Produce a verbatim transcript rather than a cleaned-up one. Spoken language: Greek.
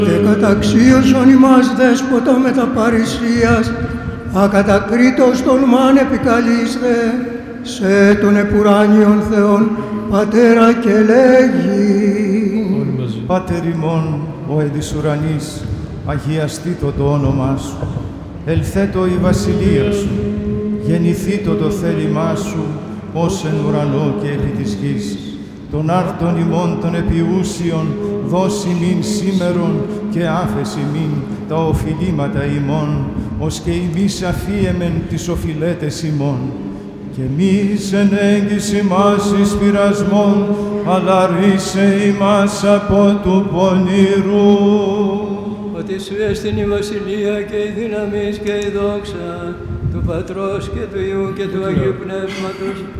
Και καταξίωσον ημάς δέσποτα με τα παρησίας, ακατακρίτως τον μάν επικαλείστε, σε τον επουράνιον Θεόν Πατέρα και λέγει. Πάτερ ημών, ο εν της ουρανής, αγιαστήτω το όνομά Σου, ελθέτω η βασιλεία Σου, γεννηθήτω το θέλημά Σου, ως εν ουρανό και επί της γης. Τον άρτον ημών των επιούσιων, δώσει μην σήμερον και άφεση μην τα οφειλήματα ημών, ως και ημείς αφίεμεν τις οφειλέτες ημών. Και μης εν έγκυς ημάς εις πειρασμόν, αλλά ρίσε ημάς από του πονηρού. Ότι Σου έστειν η βασιλεία και η δύναμις και η δόξα του Πατρός και του Υιού και του Αγίου Πνεύματος,